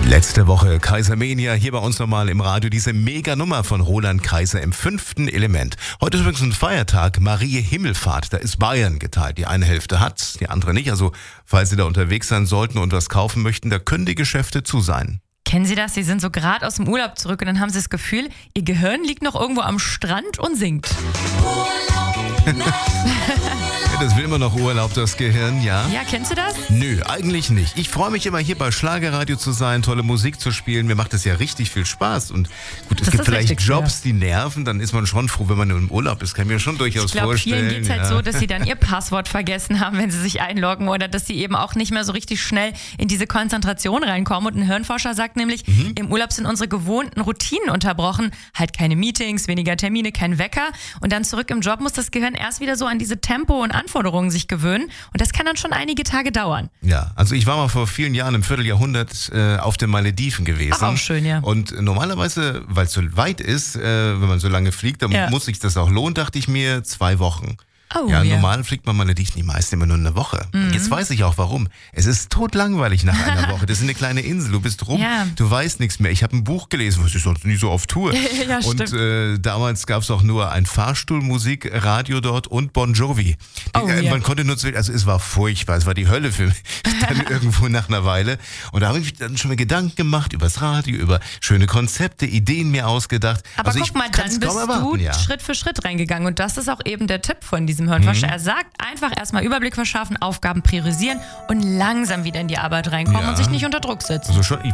Letzte Woche Kaisermania, hier bei uns nochmal im Radio, diese Mega-Nummer von Roland Kaiser im 5. Element. Heute ist übrigens ein Feiertag, Marie Himmelfahrt, da ist Bayern geteilt. Die eine Hälfte hat's, die andere nicht. Also falls Sie da unterwegs sein sollten und was kaufen möchten, da können die Geschäfte zu sein. Kennen Sie das? Sie sind so gerade aus dem Urlaub zurück und dann haben Sie das Gefühl, Ihr Gehirn liegt noch irgendwo am Strand und singt. Das will immer noch Urlaub, das Gehirn, ja? Ja, kennst du das? Nö, eigentlich nicht. Ich freue mich immer hier bei Schlagerradio zu sein, tolle Musik zu spielen. Mir macht das ja richtig viel Spaß. Und gut, es gibt vielleicht Jobs, die nerven, dann ist man schon froh, wenn man im Urlaub ist. Kann ich mir schon durchaus vorstellen. Vielen geht's halt so, dass sie dann ihr Passwort vergessen haben, wenn sie sich einloggen oder dass sie eben auch nicht mehr so richtig schnell in diese Konzentration reinkommen. Und ein Hirnforscher sagt nämlich, im Urlaub sind unsere gewohnten Routinen unterbrochen. Halt keine Meetings, weniger Termine, kein Wecker. Und dann zurück im Job muss das Gehirn erst wieder so an diese Tempo- und Anforderungen sich gewöhnen. Und das kann dann schon einige Tage dauern. Ja, also ich war mal vor vielen Jahren, im Vierteljahrhundert, auf den Malediven gewesen. Ach, auch schön, ja. Und normalerweise, weil es so weit ist, wenn man so lange fliegt, dann muss sich das auch lohnen, dachte ich mir, 2 Wochen. Oh, ja, normal fliegt man Malediven die meisten immer nur eine Woche. Jetzt weiß ich auch warum. Es ist totlangweilig nach einer Woche. Das ist eine kleine Insel, du bist rum, du weißt nichts mehr. Ich habe ein Buch gelesen, was ich sonst nie so oft tue. Ja, und damals gab es auch nur ein Fahrstuhlmusikradio dort und Bon Jovi. Man konnte nur, also es war furchtbar, es war die Hölle für mich dann irgendwo nach einer Weile. Und da habe ich dann schon mal Gedanken gemacht über das Radio, über schöne Konzepte, Ideen mir ausgedacht. Aber also guck mal, dann bist du Schritt für Schritt reingegangen und das ist auch eben der Tipp von diesem Hirnforscher. Er sagt, einfach erstmal Überblick verschaffen, Aufgaben priorisieren und langsam wieder in die Arbeit reinkommen und sich nicht unter Druck setzen. Also schon,